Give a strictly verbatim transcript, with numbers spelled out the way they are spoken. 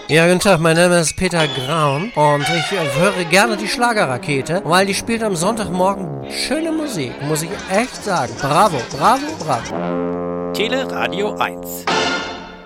Ja, guten Tag, mein Name ist Peter Graun und ich äh, höre gerne die Schlagerrakete, weil die spielt am Sonntagmorgen schöne Musik, muss ich echt sagen. Bravo, bravo, bravo. Tele Radio eins.